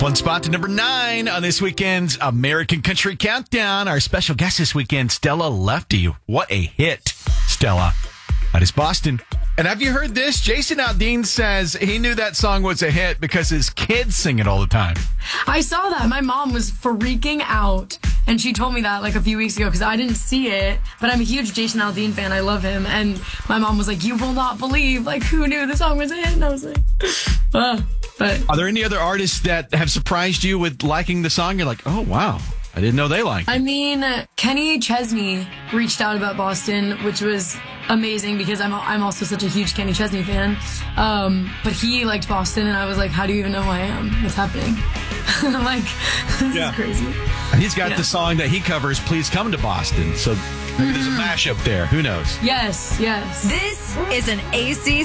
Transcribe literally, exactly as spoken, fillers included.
One spot to number nine on this weekend's American Country Countdown. Our special guest this weekend, Stella Lefty. What a hit, Stella. That is Boston. And have you heard this? Jason Aldean says he knew that song was a hit because his kids sing it all the time. I saw that. My mom was freaking out. And she told me that like a few weeks ago because I didn't see it. But I'm a huge Jason Aldean fan. I love him. And my mom was like, you will not believe. Like, who knew the song was a hit? And I was like, uh, but. Are there any other artists that have surprised you with liking the song? You're like, oh, wow. I didn't know they liked it. I mean, Kenny Chesney reached out about Boston, which was amazing because I'm I'm also such a huge Kenny Chesney fan. Um, but he liked Boston, and I was like, how do you even know who I am? What's happening? I'm like, this yeah. is crazy. And he's got yeah. the song that he covers, Please Come to Boston. So maybe there's a mashup there. Who knows? Yes, yes. This is an A C